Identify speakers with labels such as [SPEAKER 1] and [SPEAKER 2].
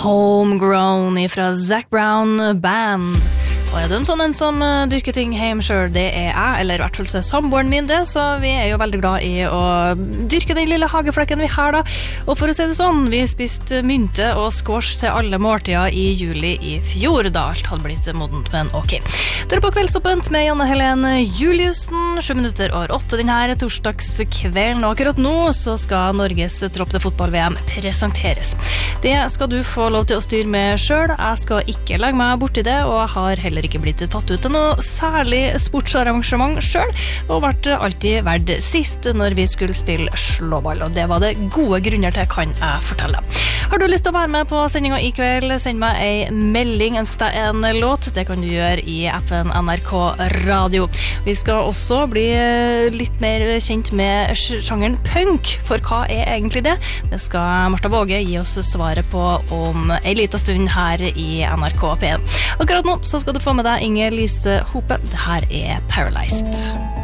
[SPEAKER 1] Homegrown fra Zac Brown Band. Og du en sånn en som dyrker ting hjemme selv? Det jeg, eller i hvert fall så samboeren min det, så vi jo veldig glad i å dyrke den lille hageflekken vi har da. Og for å si det sånn, vi spiste mynte og squash til alle måltider i juli i fjor, da alt hadde blitt modent, men ok. Du på Kveldsåpent med Janne Helene Juliussen, 7:08 den her torsdagskvelden, og akkurat nå så skal Norges tropp til fotball-VM presenteres. Det skal du få lov til å styre med selv. Jeg skal ikke legge meg bort i det, og jeg har heller ikke blitt tatt ut til noe særlig sportsarrangement selv, og ble alltid vært sist når vi skulle spille slåball, og det var det gode grunner til, kan jeg fortelle. Har du lyst til å være med på sendingen i kveld, send meg en melding, ønsk deg en låt, det kan du gjøre i appen NRK Radio. Vi skal også bli litt mer kjent med sjangeren punk, for hva egentlig det? Det skal Martha Våge gi oss svaret på om en liten stund her i NRK P1. Akkurat nå så skal du få med deg Inger Lise Hope. Det her Paralyzed.